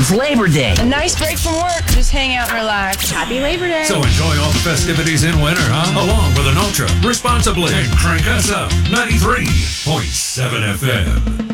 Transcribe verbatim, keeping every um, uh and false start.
It's Labor Day. A nice break from work. Just hang out and relax. Happy Labor Day. So enjoy all the festivities in winter, huh? Along with an Ultra. Responsibly and crank us up. ninety-three point seven F M.